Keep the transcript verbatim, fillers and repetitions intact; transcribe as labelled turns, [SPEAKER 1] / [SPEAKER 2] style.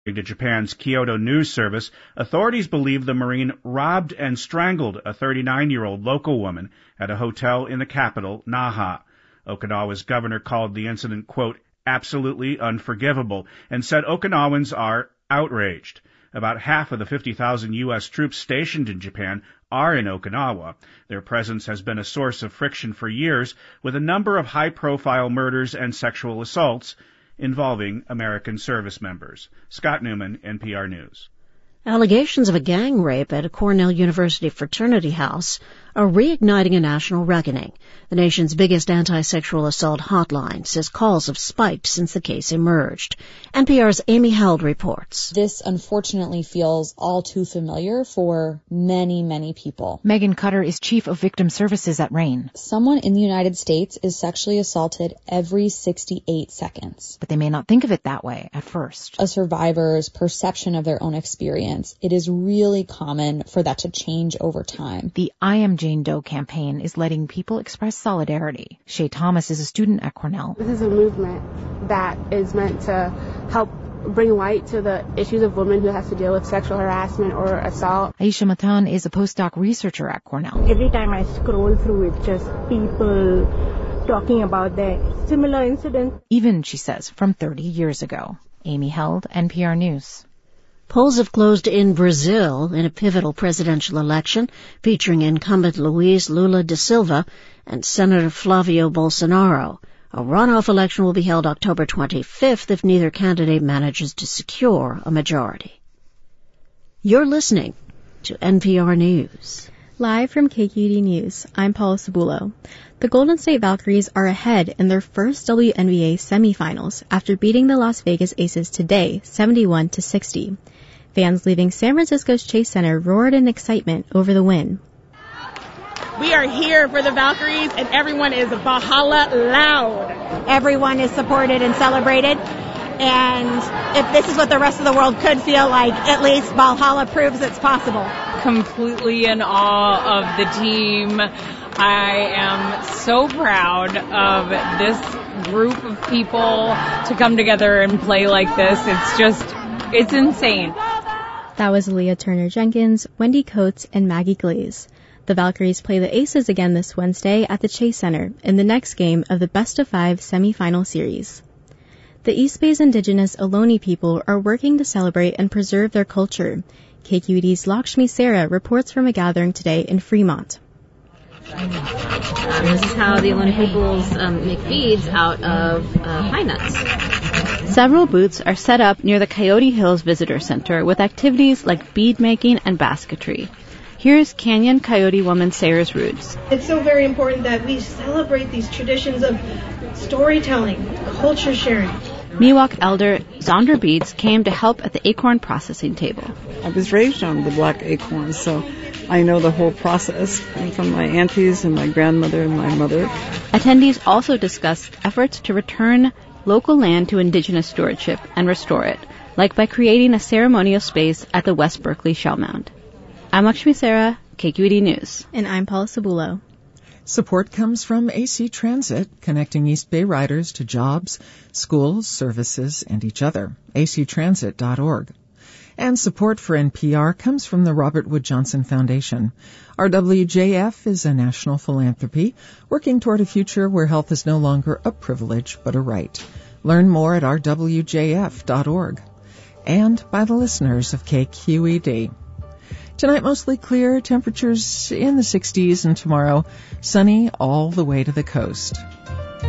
[SPEAKER 1] To Japan's Kyodo News Service, authorities believe the Marine robbed and strangled a thirty-nine-year-old local woman at a hotel in the capital, Naha. Okinawa's governor called the incident, quote, absolutely unforgivable, and said Okinawans are outraged. About half of the fifty thousand U S troops stationed in Japan are in Okinawa. Their presence has been a source of friction for years, with a number of high-profile murders and sexual assaults involving American service members. Scott Newman, N P R News.
[SPEAKER 2] Allegations of a gang rape at a Cornell University fraternity house are reigniting a national reckoning. The nation's biggest anti-sexual assault hotline says calls have spiked since the case emerged. N P R's Amy Held reports.
[SPEAKER 3] This unfortunately feels all too familiar for many, many people.
[SPEAKER 4] Megan Cutter is chief of victim services at RAIN.
[SPEAKER 3] Someone in the United States is sexually assaulted every sixty-eight seconds.
[SPEAKER 4] But they may not think of it that way at first.
[SPEAKER 3] A survivor's perception of their own experience, it is really common for that to change over time.
[SPEAKER 4] The I Am Jane Doe campaign is letting people express solidarity. Shay Thomas is a student at Cornell.
[SPEAKER 5] This is a movement that is meant to help bring light to the issues of women who have to deal with sexual harassment or assault.
[SPEAKER 4] Aisha Matan is a postdoc researcher at Cornell.
[SPEAKER 6] Every time I scroll through it, just people talking about their similar incidents.
[SPEAKER 4] Even, she says, from thirty years ago. Amy Held, N P R News.
[SPEAKER 2] Polls have closed in Brazil in a pivotal presidential election featuring incumbent Luiz Lula da Silva and Senator Flavio Bolsonaro. A runoff election will be held October twenty-fifth if neither candidate manages to secure a majority. You're listening to N P R News.
[SPEAKER 7] Live from K Q D News, I'm Paula Cebulo. The Golden State Valkyries are ahead in their first W N B A semifinals after beating the Las Vegas Aces today, seventy-one to sixty. Fans leaving San Francisco's Chase Center roared in excitement over the win.
[SPEAKER 8] We are here for the Valkyries, and everyone is Valhalla loud.
[SPEAKER 9] Everyone is supported and celebrated, and if this is what the rest of the world could feel like, at least Valhalla proves it's possible.
[SPEAKER 10] Completely in awe of the team. I am so proud of this group of people to come together and play like this. It's just, it's insane.
[SPEAKER 7] That was Leah Turner-Jenkins, Wendy Coates, and Maggie Glaze. The Valkyries play the Aces again this Wednesday at the Chase Center in the next game of the best-of-five semifinal series. The East Bay's indigenous Ohlone people are working to celebrate and preserve their culture. K Q E D's Lakshmi Sarah reports from a gathering today in Fremont.
[SPEAKER 11] Um, this is how the Ohlone peoples um, make beads out of uh, pine nuts.
[SPEAKER 12] Several booths are set up near the Coyote Hills Visitor Center with activities like bead making and basketry. Here's Canyon Coyote woman Sayers Roots.
[SPEAKER 13] It's so very important that we celebrate these traditions of storytelling, culture sharing.
[SPEAKER 12] Miwok elder Zonder Beads came to help at the acorn processing table.
[SPEAKER 14] I was raised on the black acorns, so I know the whole process from my aunties and my grandmother and my mother.
[SPEAKER 12] Attendees also discussed efforts to return local land to indigenous stewardship and restore it, like by creating a ceremonial space at the West Berkeley Shell Mound. I'm Lakshmi Sarah, K Q E D News.
[SPEAKER 7] And I'm Paula Cebulo.
[SPEAKER 15] Support comes from A C Transit, connecting East Bay riders to jobs, schools, services, and each other. a c transit dot org. And support for N P R comes from the Robert Wood Johnson Foundation. R W J F is a national philanthropy working toward a future where health is no longer a privilege but a right. Learn more at r w j f dot org. And by the listeners of K Q E D. Tonight, mostly clear, temperatures in the sixties, and tomorrow, sunny all the way to the coast.